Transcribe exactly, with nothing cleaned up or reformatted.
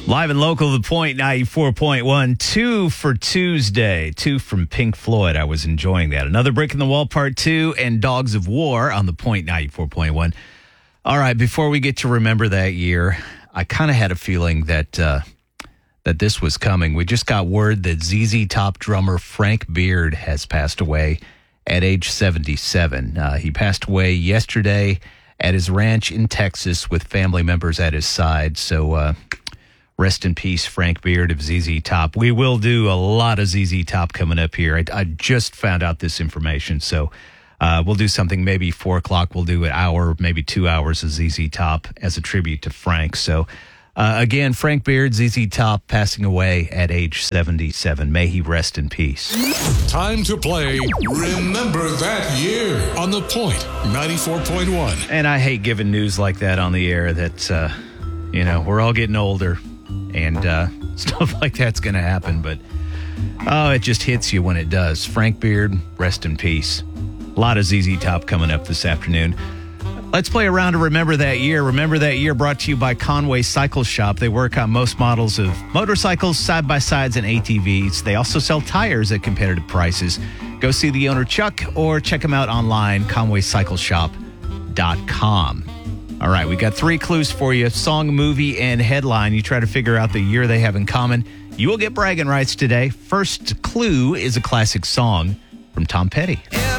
Live and local, The Point ninety-four point one. Two for Tuesday. Two from Pink Floyd. I was enjoying that. Another Brick in the Wall, part two, and Dogs of War on The Point ninety-four point one. All right, before we get to Remember That Year, I kind of had a feeling that uh, that this was coming. We just got word that Z Z Top drummer Frank Beard has passed away at age seventy-seven. Uh, he passed away yesterday at his ranch in Texas with family members at his side. So, uh, rest in peace, Frank Beard of Z Z Top. We will do a lot of Z Z Top coming up here. I, I just found out this information, so uh, we'll do something maybe four o'clock. We'll do an hour, maybe two hours of Z Z Top as a tribute to Frank. So, uh, again, Frank Beard, Z Z Top, passing away at age seventy-seven. May he rest in peace. Time to play Remember That Year on The Point ninety-four point one. And I hate giving news like that on the air that, uh, you know, we're all getting older. And uh, stuff like that's going to happen. But, oh, it just hits you when it does. Frank Beard, rest in peace. A lot of Z Z Top coming up this afternoon. Let's play a round of Remember That Year. Remember That Year brought to you by Conway Cycle Shop. They work on most models of motorcycles, side-by-sides, and A T Vs. They also sell tires at competitive prices. Go see the owner, Chuck, or check them out online, conway cycle shop dot com. All right, we got three clues for you. Song, movie, and headline. You try to figure out the year they have in common. You will get bragging rights today. First clue is a classic song from Tom Petty. Yeah.